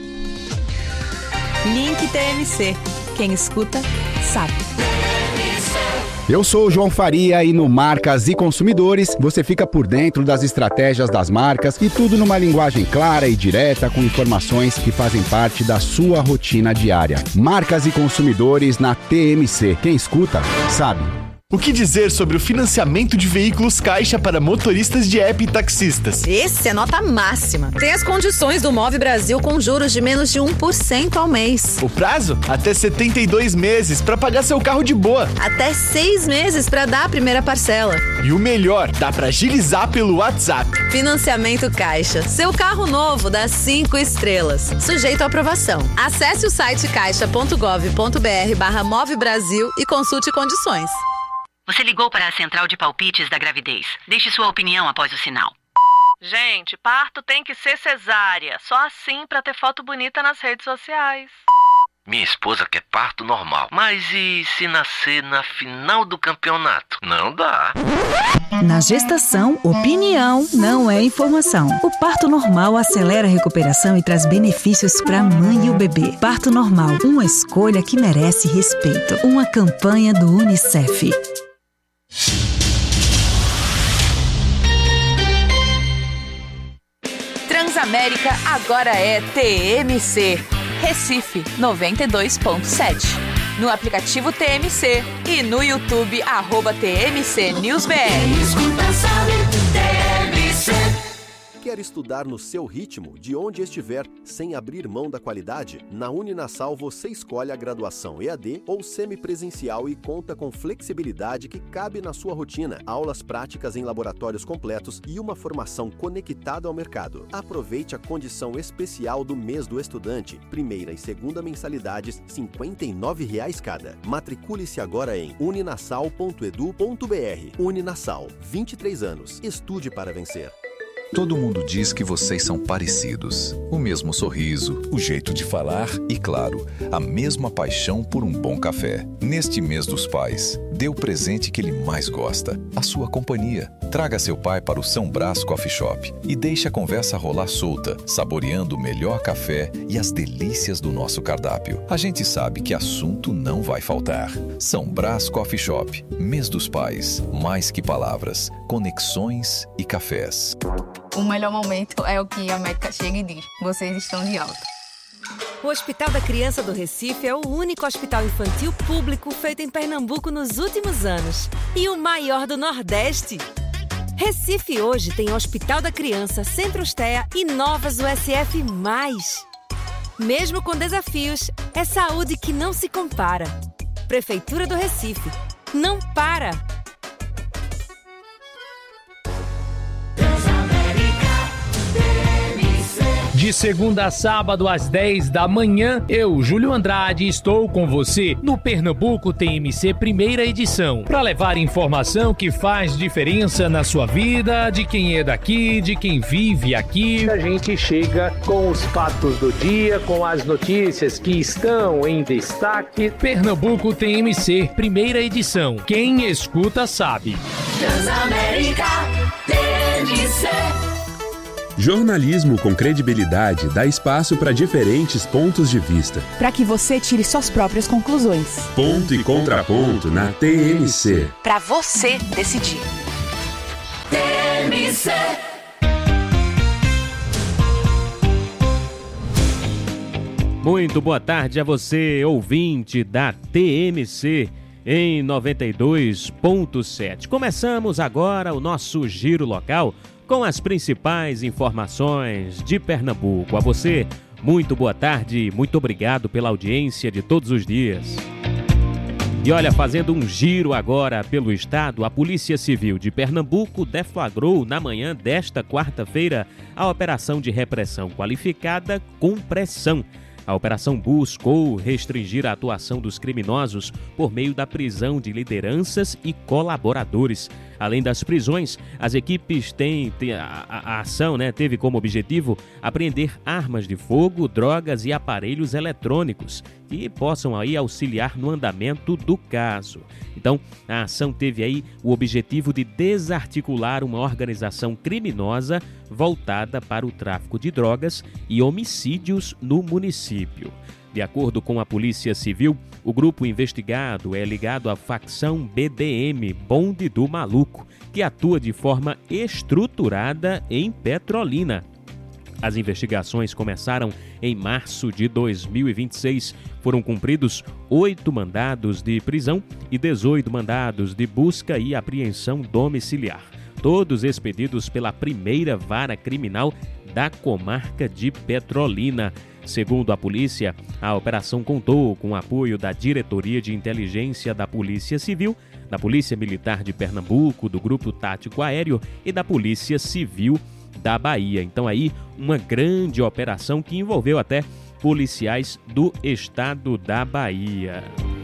Link TMC. Quem escuta, sabe. Eu sou o João Faria e no Marcas e Consumidores você fica por dentro das estratégias das marcas e tudo numa linguagem clara e direta com informações que fazem parte da sua rotina diária. Marcas e Consumidores na TMC. Quem escuta, sabe. O que dizer sobre o financiamento de veículos Caixa para motoristas de app e taxistas? Esse é nota máxima. Tem as condições do Move Brasil com juros de menos de 1% ao mês. O prazo? Até 72 meses para pagar seu carro de boa. Até 6 meses para dar a primeira parcela. E o melhor, dá para agilizar pelo WhatsApp. Financiamento Caixa. Seu carro novo dá 5 estrelas. Sujeito à aprovação. Acesse o site caixa.gov.br/Move Brasil e consulte condições. Você ligou para a central de palpites da gravidez. Deixe sua opinião após o sinal. Gente, parto tem que ser cesárea. Só assim para ter foto bonita nas redes sociais. Minha esposa quer parto normal. Mas e se nascer na final do campeonato? Não dá. Na gestação, opinião não é informação. O parto normal acelera a recuperação e traz benefícios para a mãe e o bebê. Parto normal, uma escolha que merece respeito. Uma campanha do UNICEF. Transamérica agora é TMC. Recife 92.7. No aplicativo TMC e no YouTube @TMC NewsBR. Quer estudar no seu ritmo, de onde estiver, sem abrir mão da qualidade? Na Uninasal você escolhe a graduação EAD ou semipresencial e conta com flexibilidade que cabe na sua rotina, aulas práticas em laboratórios completos e uma formação conectada ao mercado. Aproveite a condição especial do mês do estudante, primeira e segunda mensalidades, R$ 59,00 cada. Matricule-se agora em uninasal.edu.br. Uninasal, 23 anos. Estude para vencer. Todo mundo diz que vocês são parecidos. O mesmo sorriso, o jeito de falar e, claro, a mesma paixão por um bom café. Neste mês dos pais, dê o presente que ele mais gosta, a sua companhia. Traga seu pai para o São Brás Coffee Shop e deixe a conversa rolar solta, saboreando o melhor café e as delícias do nosso cardápio. A gente sabe que assunto não vai faltar. São Brás Coffee Shop, mês dos pais, mais que palavras, conexões e cafés. O melhor momento é o que a médica chega e diz: vocês estão de alta. O Hospital da Criança do Recife é o único hospital infantil público feito em Pernambuco nos últimos anos e o maior do Nordeste. Recife hoje tem Hospital da Criança, Centro Estea e novas USF+. Mesmo com desafios, é saúde que não se compara. Prefeitura do Recife. Não para! De segunda a sábado, às 10 da manhã, eu, Júlio Andrade, estou com você no Pernambuco TMC Primeira Edição, para levar informação que faz diferença na sua vida, de quem é daqui, de quem vive aqui. A gente chega com os fatos do dia, com as notícias que estão em destaque. Pernambuco TMC Primeira Edição. Quem escuta sabe. Transamérica TMC. Jornalismo com credibilidade dá espaço para diferentes pontos de vista. Para que você tire suas próprias conclusões. Ponto e contraponto na TMC. Para você decidir. TMC. Muito boa tarde a você, ouvinte da TMC em 92.7. Começamos agora o nosso giro local com as principais informações de Pernambuco. A você, muito boa tarde, muito obrigado pela audiência de todos os dias. E olha, fazendo um giro agora pelo estado, a Polícia Civil de Pernambuco deflagrou na manhã desta quarta-feira a operação de repressão qualificada com pressão. A operação buscou restringir a atuação dos criminosos por meio da prisão de lideranças e colaboradores. Além das prisões, as equipes a ação teve como objetivo apreender armas de fogo, drogas e aparelhos eletrônicos que possam aí auxiliar no andamento do caso. Então, a ação teve aí o objetivo de desarticular uma organização criminosa voltada para o tráfico de drogas e homicídios no município. De acordo com a Polícia Civil, o grupo investigado é ligado à facção BDM, Bonde do Maluco, que atua de forma estruturada em Petrolina. As investigações começaram em março de 2026. Foram cumpridos 8 mandados de prisão e 18 mandados de busca e apreensão domiciliar. Todos expedidos pela primeira vara criminal da comarca de Petrolina. Segundo a polícia, a operação contou com o apoio da Diretoria de Inteligência da Polícia Civil, da Polícia Militar de Pernambuco, do Grupo Tático Aéreo e da Polícia Civil da Bahia. Então aí, uma grande operação que envolveu até policiais do estado da Bahia.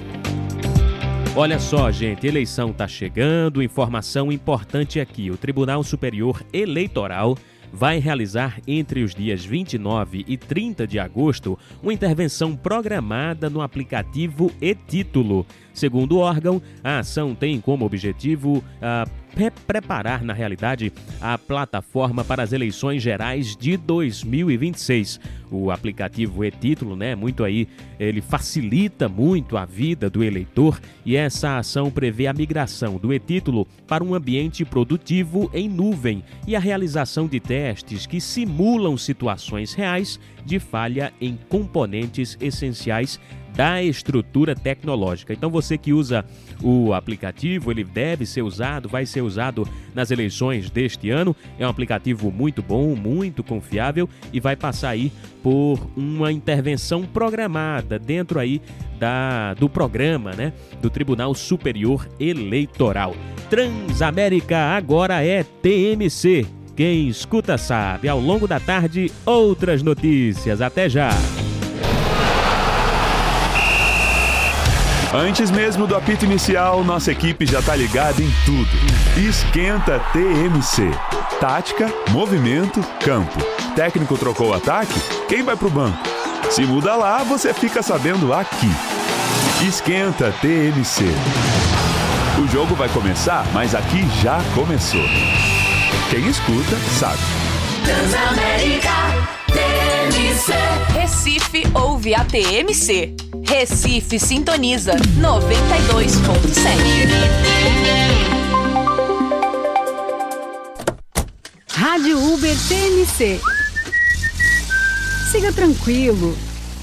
Olha só, gente, eleição está chegando, informação importante aqui. O Tribunal Superior Eleitoral vai realizar entre os dias 29 e 30 de agosto uma intervenção programada no aplicativo e-Título. Segundo o órgão, a ação tem como objetivo preparar, na realidade, a plataforma para as eleições gerais de 2026. O aplicativo e-Título, ele facilita muito a vida do eleitor e essa ação prevê a migração do e-Título para um ambiente produtivo em nuvem e a realização de testes que simulam situações reais de falha em componentes essenciais da estrutura tecnológica. Então você que usa o aplicativo, ele vai ser usado nas eleições deste ano. É um aplicativo muito bom, muito confiável e vai passar aí por uma intervenção programada dentro aí do programa, do Tribunal Superior Eleitoral. Transamérica agora é TMC. Quem escuta sabe. Ao longo da tarde, outras notícias. Até já! Antes mesmo do apito inicial, nossa equipe já tá ligada em tudo. Esquenta TMC. Tática, movimento, campo. Técnico trocou o ataque? Quem vai pro banco? Se muda lá, você fica sabendo aqui. Esquenta TMC. O jogo vai começar, mas aqui já começou. Quem escuta, sabe. Transamérica TMC. Recife ouve a TMC. Recife sintoniza 92.7. Rádio Uber TMC. Siga tranquilo.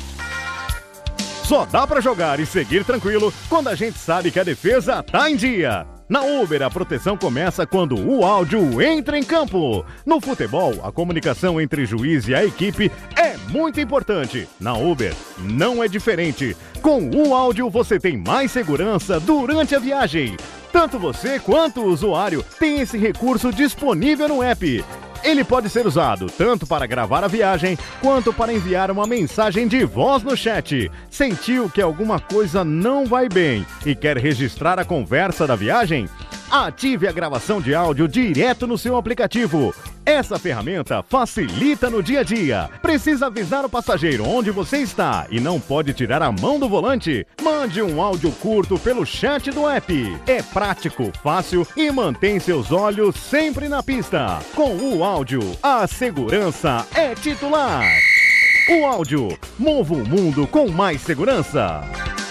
Só dá pra jogar e seguir tranquilo quando a gente sabe que a defesa tá em dia. Na Uber, a proteção começa quando o áudio entra em campo. No futebol, a comunicação entre juiz e a equipe é muito importante. Na Uber, não é diferente. Com o áudio, você tem mais segurança durante a viagem. Tanto você quanto o usuário tem esse recurso disponível no app. Ele pode ser usado tanto para gravar a viagem, quanto para enviar uma mensagem de voz no chat. Sentiu que alguma coisa não vai bem e quer registrar a conversa da viagem? Ative a gravação de áudio direto no seu aplicativo. Essa ferramenta facilita no dia a dia. Precisa avisar o passageiro onde você está e não pode tirar a mão do volante? Mande um áudio curto pelo chat do app. É prático, fácil e mantém seus olhos sempre na pista. Com o áudio, a segurança é titular. O áudio, mova o mundo com mais segurança.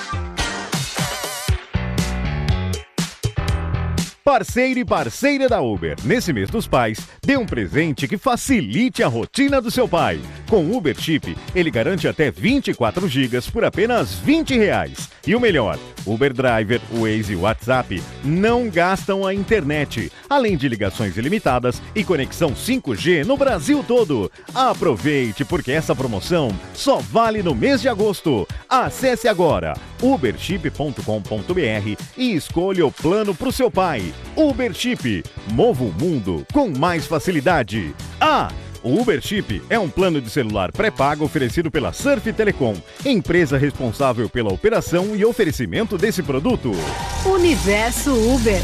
Parceiro e parceira da Uber. Nesse mês dos pais, dê um presente que facilite a rotina do seu pai. Com o Uber Chip, ele garante até 24 GB por apenas R$20. E o melhor, Uber Driver, Waze e WhatsApp não gastam a internet, além de ligações ilimitadas e conexão 5G no Brasil todo. Aproveite, porque essa promoção só vale no mês de agosto. Acesse agora uberchip.com.br e escolha o plano para o seu pai. Uber Chip, mova o mundo com mais facilidade. O Uber Chip é um plano de celular pré-pago oferecido pela Surf Telecom, empresa responsável pela operação e oferecimento desse produto. Universo Uber.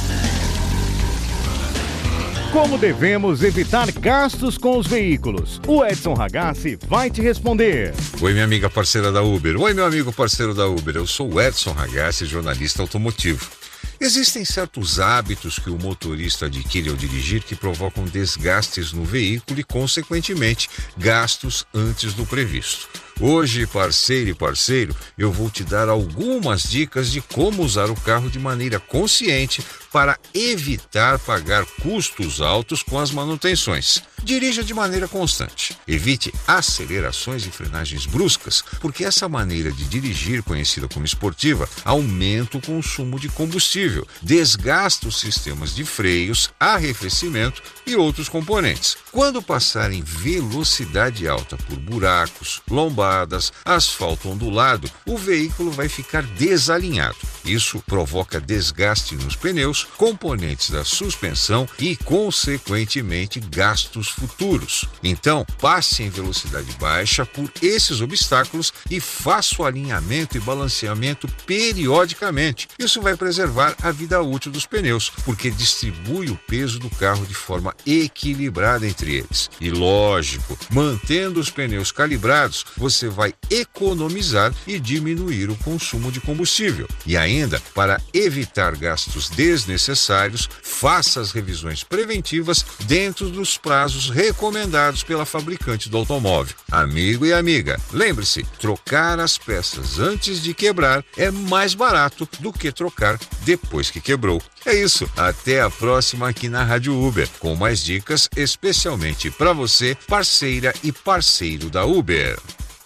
Como devemos evitar gastos com os veículos? O Edson Ragazzi vai te responder. Oi, minha amiga parceira da Uber. Oi, meu amigo parceiro da Uber. Eu sou o Edson Ragazzi, jornalista automotivo. Existem certos hábitos que o motorista adquire ao dirigir que provocam desgastes no veículo e, consequentemente, gastos antes do previsto. Hoje, parceiro e parceiro, eu vou te dar algumas dicas de como usar o carro de maneira consciente para evitar pagar custos altos com as manutenções. Dirija de maneira constante. Evite acelerações e frenagens bruscas, porque essa maneira de dirigir, conhecida como esportiva, aumenta o consumo de combustível, desgasta os sistemas de freios, arrefecimento e outros componentes. Quando passar em velocidade alta por buracos, lombadas, asfalto ondulado, o veículo vai ficar desalinhado. Isso provoca desgaste nos pneus, componentes da suspensão e, consequentemente, gastos futuros. Então, passe em velocidade baixa por esses obstáculos e faça o alinhamento e balanceamento periodicamente. Isso vai preservar a vida útil dos pneus, porque distribui o peso do carro de forma equilibrada entre eles. E lógico, mantendo os pneus calibrados, você vai economizar e diminuir o consumo de combustível. E ainda, para evitar gastos desnecessários, faça as revisões preventivas dentro dos prazos recomendados pela fabricante do automóvel. Amigo e amiga, lembre-se, trocar as peças antes de quebrar é mais barato do que trocar depois que quebrou. É isso, até a próxima aqui na Rádio Uber, com mais dicas especialmente para você, parceira e parceiro da Uber.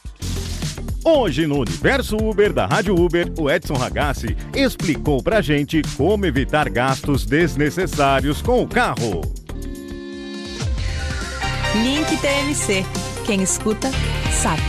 Hoje no Universo Uber da Rádio Uber, o Edson Ragazzi explicou pra gente como evitar gastos desnecessários com o carro. Link TMC. Quem escuta, sabe.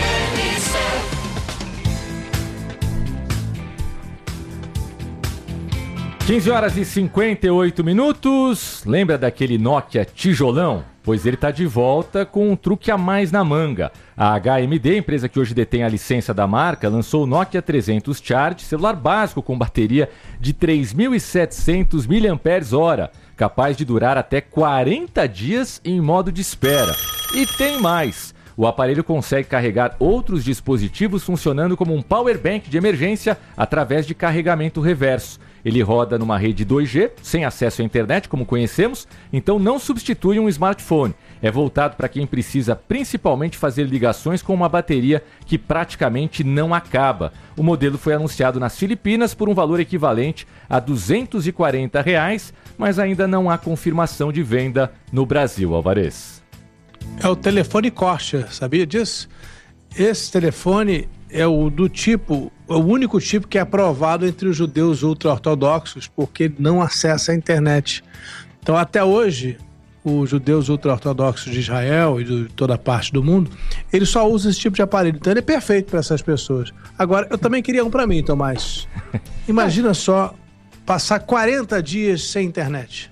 15h58. Lembra daquele Nokia tijolão? Pois ele está de volta com um truque a mais na manga. A HMD, empresa que hoje detém a licença da marca, lançou o Nokia 300 Charge, celular básico com bateria de 3.700 mAh, capaz de durar até 40 dias em modo de espera. E tem mais! O aparelho consegue carregar outros dispositivos funcionando como um power bank de emergência através de carregamento reverso. Ele roda numa rede 2G, sem acesso à internet, como conhecemos, então não substitui um smartphone. É voltado para quem precisa principalmente fazer ligações com uma bateria que praticamente não acaba. O modelo foi anunciado nas Filipinas por um valor equivalente a R$ 240, mas ainda não há confirmação de venda no Brasil, Alvarez. É o telefone Corsa, sabia disso? Esse telefone é o único tipo que é aprovado entre os judeus ultra-ortodoxos, porque não acessa a internet. Então, até hoje, os judeus ultra-ortodoxos de Israel e de toda a parte do mundo, eles só usam esse tipo de aparelho. Então, ele é perfeito para essas pessoas. Agora, eu também queria um para mim, Tomás. Imagina só passar 40 dias sem internet.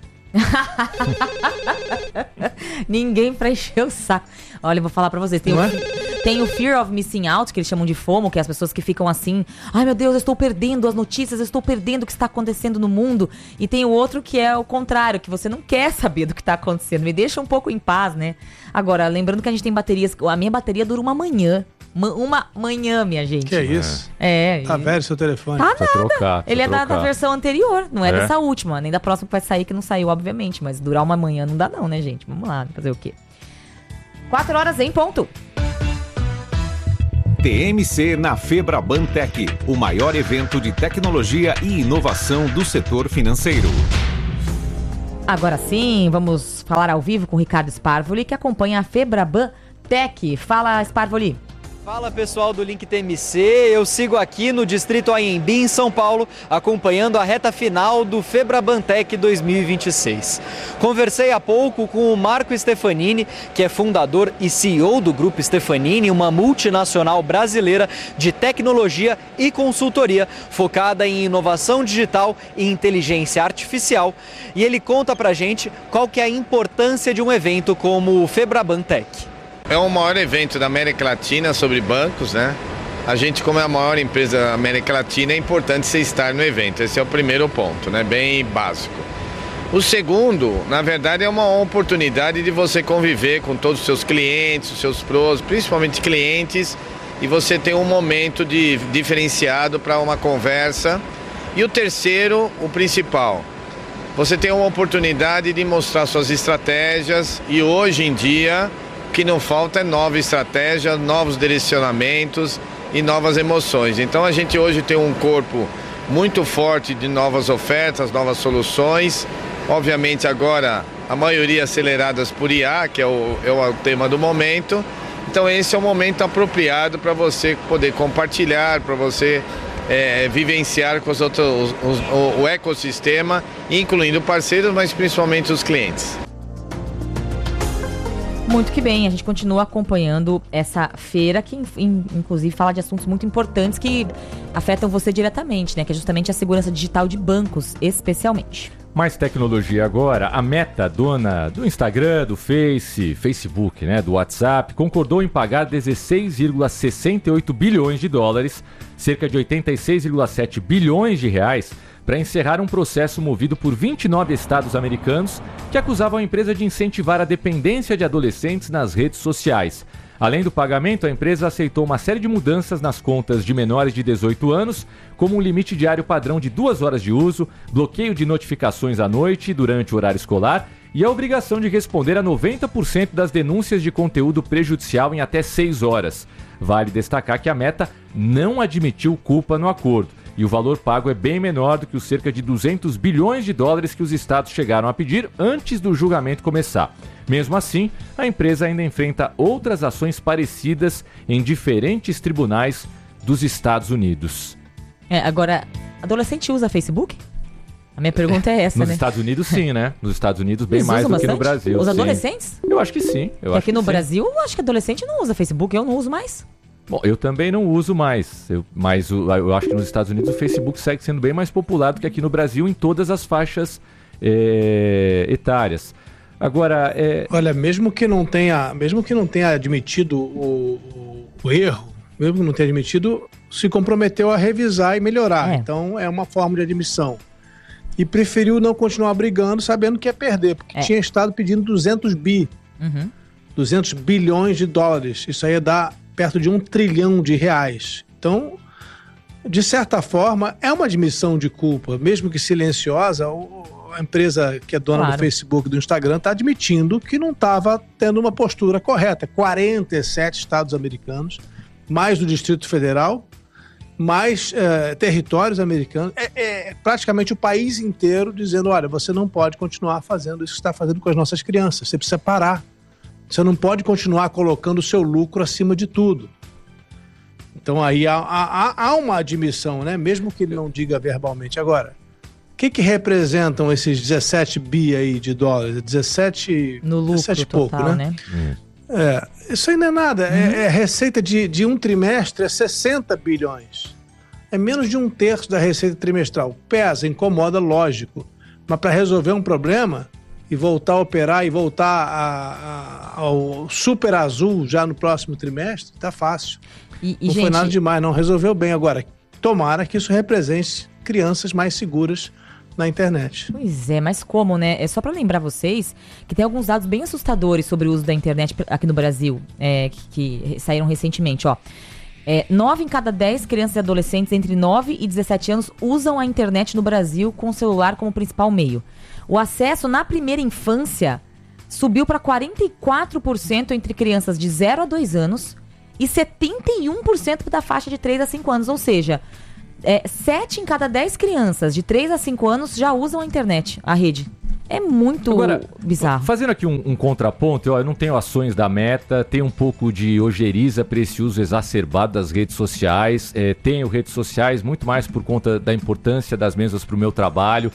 Ninguém pra encher o saco. Olha, eu vou falar pra vocês. Tem Tem o Fear of Missing Out, que eles chamam de FOMO, que é as pessoas que ficam assim, ai meu Deus, eu estou perdendo as notícias, eu estou perdendo o que está acontecendo no mundo. E tem o outro que é o contrário, que você não quer saber do que está acontecendo, me deixa um pouco em paz, né? Agora, lembrando que a gente tem baterias, a minha bateria dura uma manhã. Uma manhã, minha gente. Que é isso? Tá velho seu telefone. Tá nada. Ele é da versão anterior, não é dessa última. Nem da próxima que vai sair, que não saiu, obviamente. Mas durar uma manhã não dá não, né, gente? Vamos lá, fazer o quê? 4 horas em ponto. TMC na Febraban Tech, o maior evento de tecnologia e inovação do setor financeiro. Agora sim, vamos falar ao vivo com o Ricardo Sparvoli, que acompanha a Febraban Tech. Fala, Sparvoli. Fala pessoal do Link TMC, eu sigo aqui no Distrito Anhembi, em São Paulo, acompanhando a reta final do Febraban Tech 2026. Conversei há pouco com o Marco Stefanini, que é fundador e CEO do Grupo Stefanini, uma multinacional brasileira de tecnologia e consultoria, focada em inovação digital e inteligência artificial. E ele conta pra gente qual que é a importância de um evento como o Febraban Tech. É o maior evento da América Latina sobre bancos, né? A gente, como é a maior empresa da América Latina, é importante você estar no evento. Esse é o primeiro ponto, né? Bem básico. O segundo, na verdade, é uma oportunidade de você conviver com todos os seus clientes, os seus pros, principalmente clientes, e você ter um momento diferenciado para uma conversa. E o terceiro, o principal, você tem uma oportunidade de mostrar suas estratégias e hoje em dia o que não falta é nova estratégia, novos direcionamentos e novas emoções. Então a gente hoje tem um corpo muito forte de novas ofertas, novas soluções. Obviamente agora a maioria aceleradas por IA, que é o tema do momento. Então esse é o momento apropriado para você poder compartilhar, para você vivenciar com os outros, o ecossistema, incluindo parceiros, mas principalmente os clientes. Muito que bem, a gente continua acompanhando essa feira que inclusive fala de assuntos muito importantes que afetam você diretamente, né? Que é justamente a segurança digital de bancos, especialmente. Mais tecnologia agora. A Meta, dona do Instagram, do Facebook, né, do WhatsApp, concordou em pagar 16,68 bilhões de dólares, cerca de 86,7 bilhões de reais, para encerrar um processo movido por 29 estados americanos que acusavam a empresa de incentivar a dependência de adolescentes nas redes sociais. Além do pagamento, a empresa aceitou uma série de mudanças nas contas de menores de 18 anos, como um limite diário padrão de 2 horas de uso, bloqueio de notificações à noite e durante o horário escolar e a obrigação de responder a 90% das denúncias de conteúdo prejudicial em até 6 horas. Vale destacar que a Meta não admitiu culpa no acordo. E o valor pago é bem menor do que os cerca de 200 bilhões de dólares que os estados chegaram a pedir antes do julgamento começar. Mesmo assim, a empresa ainda enfrenta outras ações parecidas em diferentes tribunais dos Estados Unidos. Agora, adolescente usa Facebook? A minha pergunta é essa, Nos né? Estados Unidos, sim, né? Nos Estados Unidos, bem Eles mais usam do bastante? que no Brasil. Os sim. adolescentes? Eu acho que sim. Aqui no Brasil, eu acho que adolescente não usa Facebook, eu não uso mais. Bom, eu também não uso mais, mas eu acho que nos Estados Unidos o Facebook segue sendo bem mais popular do que aqui no Brasil em todas as faixas etárias. Agora, olha, mesmo que não tenha admitido o erro, mesmo que não tenha admitido, se comprometeu a revisar e melhorar. Então é uma forma de admissão. E preferiu não continuar brigando, sabendo que ia perder, porque tinha estado pedindo 200 bilhões de dólares. Isso aí ia dar perto de 1 trilhão de reais. Então, de certa forma, é uma admissão de culpa, mesmo que silenciosa. A empresa que é dona do Facebook e do Instagram está admitindo que não estava tendo uma postura correta. 47 estados americanos, mais do Distrito Federal, mais territórios americanos, praticamente o país inteiro dizendo, olha, você não pode continuar fazendo isso que está fazendo com as nossas crianças, você precisa parar. Você não pode continuar colocando o seu lucro acima de tudo. Então aí há uma admissão, né? Mesmo que ele não diga verbalmente. Agora, o que representam esses 17 bi aí de dólares? 17... No lucro 17 total, pouco, né? Isso aí não é nada. É receita de um trimestre, é 60 bilhões. É menos de 1/3 da receita trimestral. Pesa, incomoda, lógico. Mas para resolver um problema, e voltar a operar e voltar ao super azul já no próximo trimestre, tá fácil. Não foi nada demais, não. Resolveu bem. Agora, tomara que isso represente crianças mais seguras na internet. Pois é, mas como, né? É só para lembrar vocês que tem alguns dados bem assustadores sobre o uso da internet aqui no Brasil, que saíram recentemente, ó. 9 em cada 10 crianças e adolescentes entre 9 e 17 anos usam a internet no Brasil com o celular como principal meio. O acesso na primeira infância subiu para 44% entre crianças de 0 a 2 anos e 71% da faixa de 3 a 5 anos. Ou seja, 7 em cada 10 crianças de 3 a 5 anos já usam a internet, a rede. É muito bizarro. Fazendo aqui um contraponto, eu não tenho ações da Meta, tenho um pouco de ojeriza para esse uso exacerbado das redes sociais. Tenho redes sociais muito mais por conta da importância das mesmas para o meu trabalho.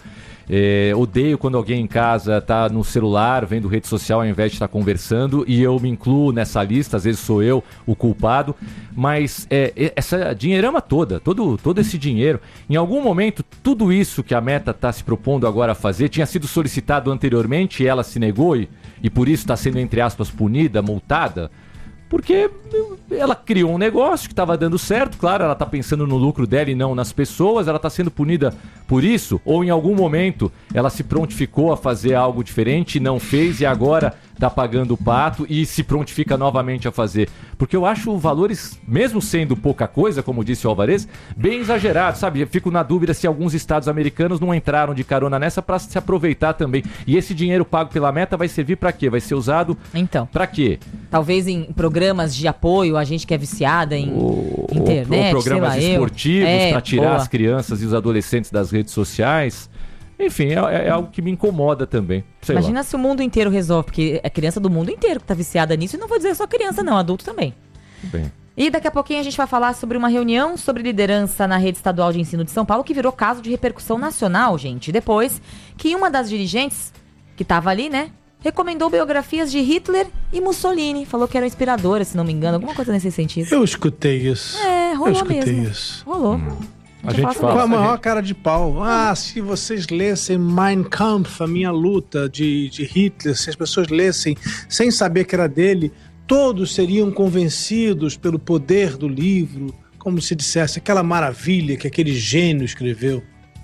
Odeio quando alguém em casa está no celular vendo rede social ao invés de estar conversando, e eu me incluo nessa lista, às vezes sou eu o culpado, mas essa dinheirama toda, todo esse dinheiro, em algum momento tudo isso que a Meta está se propondo agora a fazer tinha sido solicitado anteriormente e ela se negou e por isso está sendo, entre aspas, punida, multada, porque ela criou um negócio que estava dando certo, claro, ela está pensando no lucro dela e não nas pessoas, ela está sendo punida por isso, ou em algum momento ela se prontificou a fazer algo diferente e não fez e agora está pagando o pato e se prontifica novamente a fazer. Porque eu acho valores, mesmo sendo pouca coisa, como disse o Alvarez, bem exagerados, sabe? Eu fico na dúvida se alguns estados americanos não entraram de carona nessa para se aproveitar também. E esse dinheiro pago pela Meta vai servir para quê? Vai ser usado para quê? Talvez em programas de apoio, a gente que é viciada em internet, ou programas esportivos para tirar as crianças e os adolescentes das redes sociais. Enfim, é algo que me incomoda também. Imagina se o mundo inteiro resolve, porque é criança do mundo inteiro que tá viciada nisso, e não vou dizer só criança não, adulto também. Bem. E daqui a pouquinho a gente vai falar sobre uma reunião sobre liderança na rede estadual de ensino de São Paulo que virou caso de repercussão nacional, gente. Depois que uma das dirigentes, que tava ali, né, recomendou biografias de Hitler e Mussolini. Falou que eram inspiradoras, se não me engano, alguma coisa nesse sentido. Eu escutei isso. Rolou mesmo. Isso. Rolou. A gente fala com a maior cara de pau. Se vocês lessem Mein Kampf, a minha luta de Hitler, se as pessoas lessem sem saber que era dele, todos seriam convencidos pelo poder do livro, como se dissesse aquela maravilha que aquele gênio escreveu.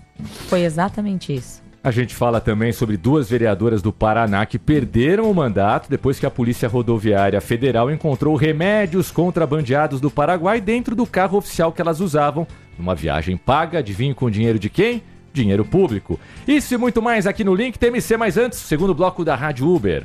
Foi exatamente isso. A gente fala também sobre 2 vereadoras do Paraná que perderam o mandato depois que a Polícia Rodoviária Federal encontrou remédios contrabandeados do Paraguai dentro do carro oficial que elas usavam numa viagem paga. Adivinha com dinheiro de quem? Dinheiro público. Isso e muito mais aqui no Link TMC, mas antes, segundo bloco da Rádio Uber.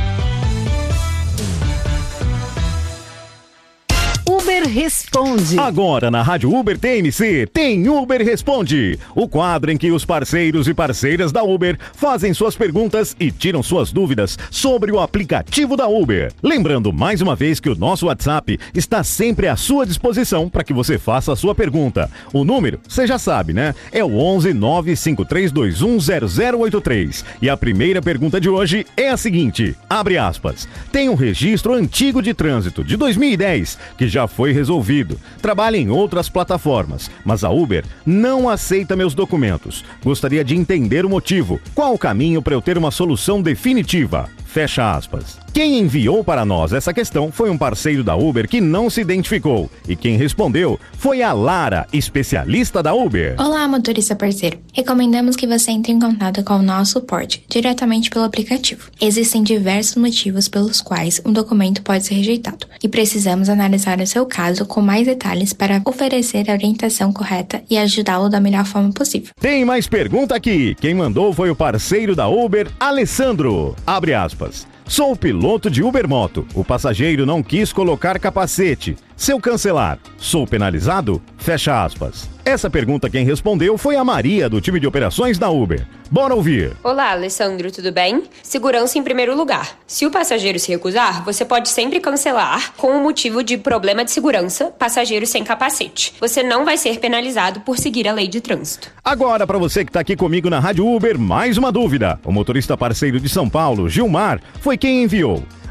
Uber Responde. Agora na Rádio Uber TMC tem Uber Responde, o quadro em que os parceiros e parceiras da Uber fazem suas perguntas e tiram suas dúvidas sobre o aplicativo da Uber. Lembrando mais uma vez que o nosso WhatsApp está sempre à sua disposição para que você faça a sua pergunta. O número, você já sabe, né? É o 11 95321 0083. E a primeira pergunta de hoje é a seguinte, abre aspas, tem um registro antigo de trânsito de 2010 que já foi resolvido. Trabalho em outras plataformas, mas a Uber não aceita meus documentos. Gostaria de entender o motivo. Qual o caminho para eu ter uma solução definitiva? Fecha aspas. Quem enviou para nós essa questão foi um parceiro da Uber que não se identificou. E quem respondeu foi a Lara, especialista da Uber. Olá, motorista parceiro. Recomendamos que você entre em contato com o nosso suporte, diretamente pelo aplicativo. Existem diversos motivos pelos quais um documento pode ser rejeitado. E precisamos analisar o seu caso com mais detalhes para oferecer a orientação correta e ajudá-lo da melhor forma possível. Tem mais pergunta aqui. Quem mandou foi o parceiro da Uber, Alessandro. Abre aspas. Sou piloto de Uber Moto. O passageiro não quis colocar capacete. Se eu cancelar, sou penalizado? Fecha aspas. Essa pergunta quem respondeu foi a Maria, do time de operações da Uber. Bora ouvir. Olá, Alessandro, tudo bem? Segurança em primeiro lugar. Se o passageiro se recusar, você pode sempre cancelar com o motivo de problema de segurança, passageiro sem capacete. Você não vai ser penalizado por seguir a lei de trânsito. Agora, para você que está aqui comigo na Rádio Uber, mais uma dúvida. O motorista parceiro de São Paulo, Gilmar, foi quem enviou.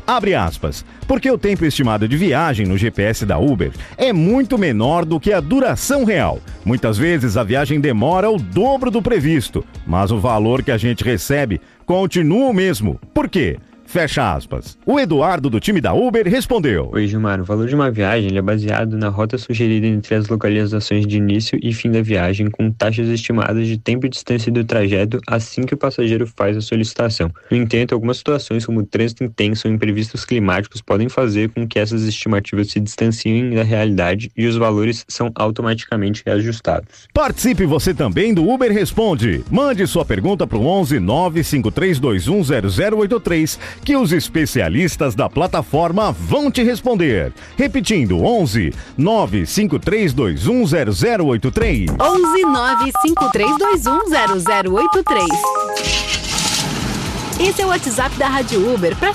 Abre aspas. Porque o tempo estimado de viagem no GPS da Uber é muito menor do que a duração real. Muitas vezes a viagem demora o dobro do previsto, mas o valor que a gente recebe continua o mesmo. Por quê? Fecha aspas. O Eduardo, do time da Uber, respondeu. Oi, Gilmar. O valor de uma viagem ele é baseado na rota sugerida entre as localizações de início e fim da viagem, com taxas estimadas de tempo e distância do trajeto assim que o passageiro faz a solicitação. No entanto, algumas situações, como trânsito intenso ou imprevistos climáticos, podem fazer com que essas estimativas se distanciem da realidade e os valores são automaticamente reajustados. Participe você também do Uber Responde. Mande sua pergunta para o 11 95321 0083 que os especialistas da plataforma vão te responder. Repetindo, 11 95321 0083. 11 95321 0083. Esse é o WhatsApp da Rádio Uber para